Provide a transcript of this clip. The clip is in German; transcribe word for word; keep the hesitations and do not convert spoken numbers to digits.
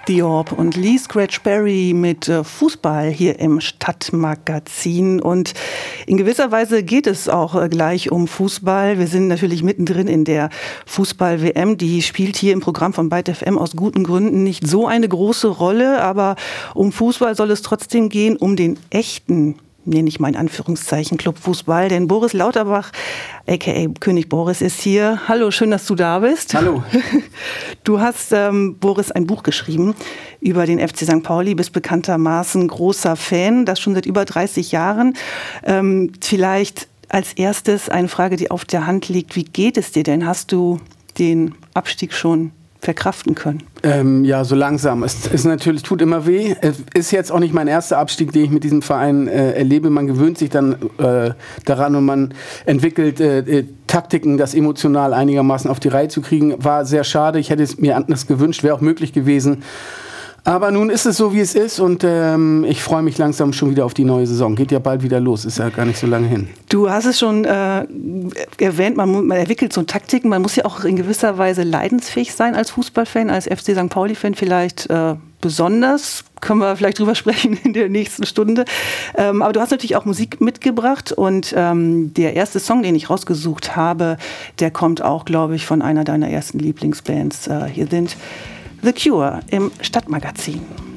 Diop und Lee Scratch Perry mit Fußball hier im Stadtmagazin. Und in gewisser Weise geht es auch gleich um Fußball. Wir sind natürlich mittendrin in der Fußball-W M. Die spielt hier im Programm von Byte F M aus guten Gründen nicht so eine große Rolle. Aber um Fußball soll es trotzdem gehen, um den echten, nenne ich mal in Anführungszeichen, Clubfußball. Denn Boris Lauterbach, aka König Boris, ist hier. Hallo, schön, dass du da bist. Hallo. Du hast, ähm, Boris, ein Buch geschrieben über den F C Sankt Pauli, bist bekanntermaßen großer Fan, das schon seit über dreißig Jahren. Ähm, vielleicht als erstes eine Frage, die auf der Hand liegt. Wie geht es dir denn? Hast du den Abstieg schon verkraften können? Ähm, ja, so langsam. Es ist natürlich, tut immer weh. Es ist jetzt auch nicht mein erster Abstieg, den ich mit diesem Verein äh, erlebe. Man gewöhnt sich dann äh, daran und man entwickelt äh, äh, Taktiken, das emotional einigermaßen auf die Reihe zu kriegen. War sehr schade. Ich hätte es mir anders gewünscht, wäre auch möglich gewesen. Aber nun ist es so, wie es ist und ähm, ich freue mich langsam schon wieder auf die neue Saison. Geht ja bald wieder los, ist ja gar nicht so lange hin. Du hast es schon äh, erwähnt, man, man entwickelt so Taktiken, man muss ja auch in gewisser Weise leidensfähig sein als Fußballfan, als F C Sankt Pauli-Fan vielleicht äh, besonders. Können wir vielleicht drüber sprechen in der nächsten Stunde. Ähm, aber du hast natürlich auch Musik mitgebracht und ähm, der erste Song, den ich rausgesucht habe, der kommt auch, glaube ich, von einer deiner ersten Lieblingsbands. Äh, hier sind The Cure im Stadtmagazin.